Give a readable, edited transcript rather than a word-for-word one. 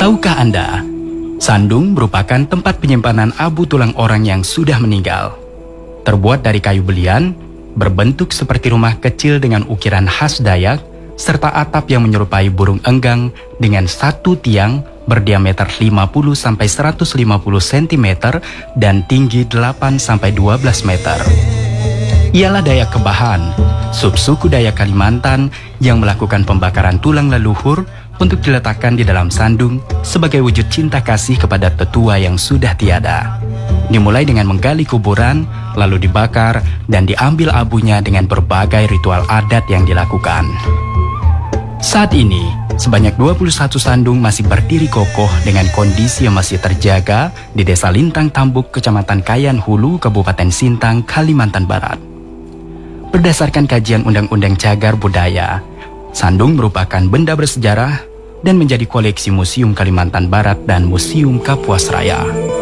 Tahukah Anda, sandung merupakan tempat penyimpanan abu tulang orang yang sudah meninggal. Terbuat dari kayu belian, berbentuk seperti rumah kecil dengan ukiran khas Dayak, serta atap yang menyerupai burung enggang dengan satu tiang berdiameter 50-150 cm dan tinggi 8-12 meter. Ialah Dayak Kebahan, subsuku Dayak Kalimantan yang melakukan pembakaran tulang leluhur untuk diletakkan di dalam sandung sebagai wujud cinta kasih kepada tetua yang sudah tiada. Dimulai dengan menggali kuburan, lalu dibakar dan diambil abunya dengan berbagai ritual adat yang dilakukan. Saat ini, sebanyak 21 sandung masih berdiri kokoh dengan kondisi yang masih terjaga di Desa Lintang Tambuk, Kecamatan Kayan Hulu, Kabupaten Sintang, Kalimantan Barat. Berdasarkan kajian Undang-Undang Cagar Budaya, sandung merupakan benda bersejarah dan menjadi koleksi Museum Kalimantan Barat dan Museum Kapuas Raya.